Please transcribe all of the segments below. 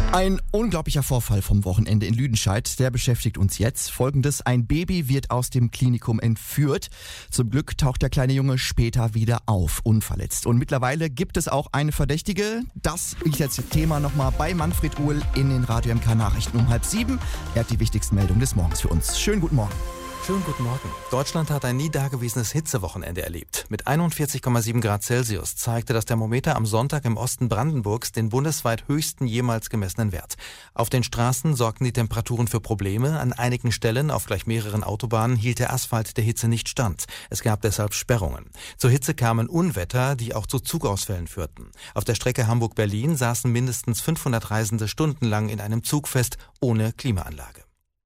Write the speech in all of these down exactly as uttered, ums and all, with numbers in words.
Ein unglaublicher Vorfall vom Wochenende in Lüdenscheid, der beschäftigt uns jetzt. Folgendes: Ein Baby wird aus dem Klinikum entführt. Zum Glück taucht der kleine Junge später wieder auf, unverletzt. Und mittlerweile gibt es auch eine Verdächtige. Das ist jetzt das Thema nochmal bei Manfred Uhl in den Radio M K Nachrichten um halb sieben. Er hat die wichtigsten Meldungen des Morgens für uns. Schönen guten Morgen. Schönen guten Morgen. Deutschland hat ein nie dagewesenes Hitzewochenende erlebt. Mit einundvierzig Komma sieben Grad Celsius zeigte das Thermometer am Sonntag im Osten Brandenburgs den bundesweit höchsten jemals gemessenen Wert. Auf den Straßen sorgten die Temperaturen für Probleme. An einigen Stellen auf gleich mehreren Autobahnen hielt der Asphalt der Hitze nicht stand. Es gab deshalb Sperrungen. Zur Hitze kamen Unwetter, die auch zu Zugausfällen führten. Auf der Strecke Hamburg-Berlin saßen mindestens fünfhundert Reisende stundenlang in einem Zug fest, ohne Klimaanlage.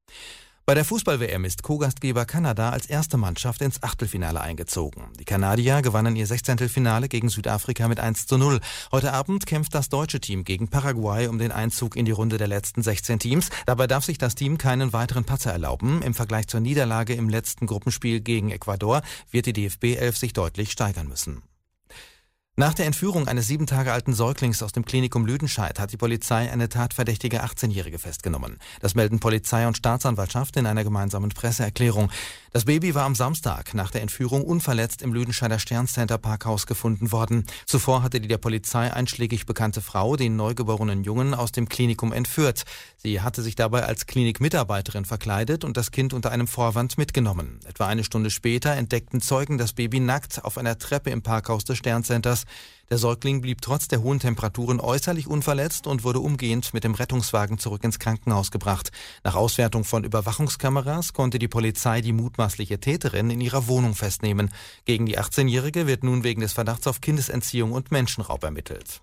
Bei der Fußball-W M ist Co-Gastgeber Kanada als erste Mannschaft ins Achtelfinale eingezogen. Die Kanadier gewannen ihr Sechzehntelfinale gegen Südafrika mit eins zu null. Heute Abend kämpft das deutsche Team gegen Paraguay um den Einzug in die Runde der letzten sechzehn Teams. Dabei darf sich das Team keinen weiteren Patzer erlauben. Im Vergleich zur Niederlage im letzten Gruppenspiel gegen Ecuador wird die D F B elf sich deutlich steigern müssen. Nach der Entführung eines sieben Tage alten Säuglings aus dem Klinikum Lüdenscheid hat die Polizei eine tatverdächtige achtzehnjährige festgenommen. Das melden Polizei und Staatsanwaltschaft in einer gemeinsamen Presseerklärung. Das Baby war am Samstag nach der Entführung unverletzt im Lüdenscheider Sterncenter Parkhaus gefunden worden. Zuvor hatte die der Polizei einschlägig bekannte Frau den neugeborenen Jungen aus dem Klinikum entführt. Sie hatte sich dabei als Klinikmitarbeiterin verkleidet und das Kind unter einem Vorwand mitgenommen. Etwa eine Stunde später entdeckten Zeugen das Baby nackt auf einer Treppe im Parkhaus des Sterncenters. Der Säugling blieb trotz der hohen Temperaturen äußerlich unverletzt und wurde umgehend mit dem Rettungswagen zurück ins Krankenhaus gebracht. Nach Auswertung von Überwachungskameras konnte die Polizei die mutmaßliche Täterin in ihrer Wohnung festnehmen. Gegen die achtzehnjährige wird nun wegen des Verdachts auf Kindesentziehung und Menschenraub ermittelt.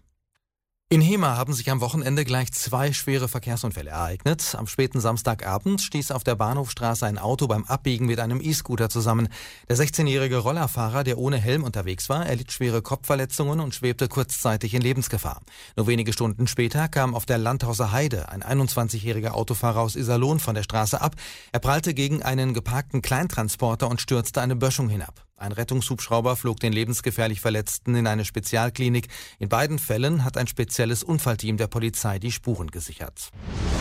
In Hemer haben sich am Wochenende gleich zwei schwere Verkehrsunfälle ereignet. Am späten Samstagabend stieß auf der Bahnhofstraße ein Auto beim Abbiegen mit einem E-Scooter zusammen. Der sechzehnjährige Rollerfahrer, der ohne Helm unterwegs war, erlitt schwere Kopfverletzungen und schwebte kurzzeitig in Lebensgefahr. Nur wenige Stunden später kam auf der Landhauser Heide ein einundzwanzigjähriger Autofahrer aus Iserlohn von der Straße ab. Er prallte gegen einen geparkten Kleintransporter und stürzte eine Böschung hinab. Ein Rettungshubschrauber flog den lebensgefährlich Verletzten in eine Spezialklinik. In beiden Fällen hat ein spezielles Unfallteam der Polizei die Spuren gesichert.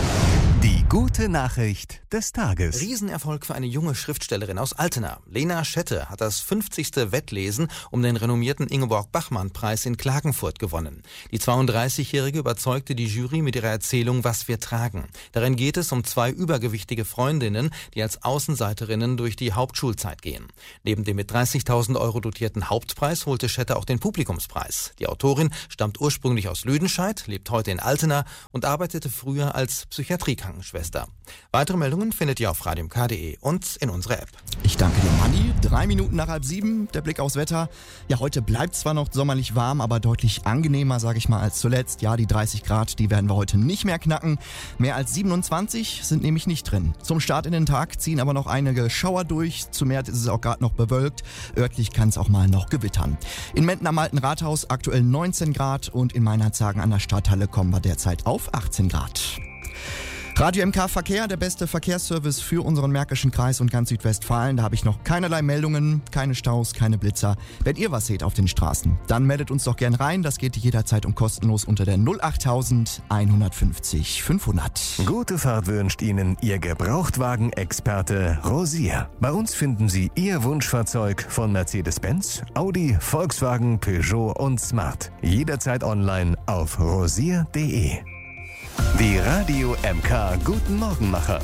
Die gute Nachricht des Tages. Riesenerfolg für eine junge Schriftstellerin aus Altena. Lena Schette hat das fünfzigste Wettlesen um den renommierten Ingeborg-Bachmann-Preis in Klagenfurt gewonnen. Die zweiunddreißigjährige überzeugte die Jury mit ihrer Erzählung Was wir tragen. Darin geht es um zwei übergewichtige Freundinnen, die als Außenseiterinnen durch die Hauptschulzeit gehen. Neben dem mit dreißigtausend Euro dotierten Hauptpreis holte Schette auch den Publikumspreis. Die Autorin stammt ursprünglich aus Lüdenscheid, lebt heute in Altena und arbeitete früher als Psychiatriekrankenschwester. Weitere Meldungen findet ihr auf radio m k punkt d e und in unserer App. Ich danke dir, Manni. Drei Minuten nach halb sieben, der Blick aufs Wetter. Ja, heute bleibt zwar noch sommerlich warm, aber deutlich angenehmer, sage ich mal, als zuletzt. Ja, die dreißig Grad, die werden wir heute nicht mehr knacken. Mehr als siebenundzwanzig sind nämlich nicht drin. Zum Start in den Tag ziehen aber noch einige Schauer durch. Zu März ist es auch gerade noch bewölkt. Örtlich kann es auch mal noch gewittern. In Menden am Alten Rathaus aktuell neunzehn Grad und in Meinerzhagen an der Stadthalle kommen wir derzeit auf achtzehn Grad. Radio M K Verkehr, der beste Verkehrsservice für unseren Märkischen Kreis und ganz Südwestfalen. Da habe ich noch keinerlei Meldungen, keine Staus, keine Blitzer. Wenn ihr was seht auf den Straßen, dann meldet uns doch gern rein. Das geht jederzeit und kostenlos unter der null achttausend einhundertfünfzig fünfhundert. Gute Fahrt wünscht Ihnen Ihr Gebrauchtwagen-Experte Rosier. Bei uns finden Sie Ihr Wunschfahrzeug von Mercedes-Benz, Audi, Volkswagen, Peugeot und Smart. Jederzeit online auf rosier punkt de. Die Radio M K Guten Morgenmacher.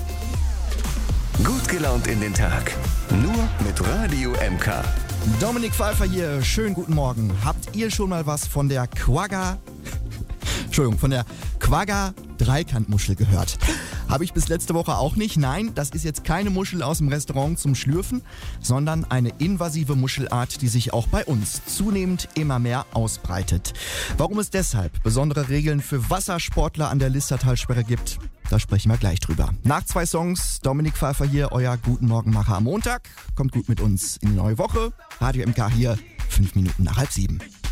Gut gelaunt in den Tag. Nur mit Radio M K. Dominik Pfeiffer hier. Schönen guten Morgen. Habt ihr schon mal was von der Quagga... Entschuldigung, von der Quagga Dreikantmuschel gehört? Habe ich bis letzte Woche auch nicht. Nein, das ist jetzt keine Muschel aus dem Restaurant zum Schlürfen, sondern eine invasive Muschelart, die sich auch bei uns zunehmend immer mehr ausbreitet. Warum es deshalb besondere Regeln für Wassersportler an der Listertalsperre gibt, da sprechen wir gleich drüber. Nach zwei Songs, Dominik Pfeiffer hier, euer Guten Morgenmacher am Montag. Kommt gut mit uns in die neue Woche. Radio M K hier, fünf Minuten nach halb sieben.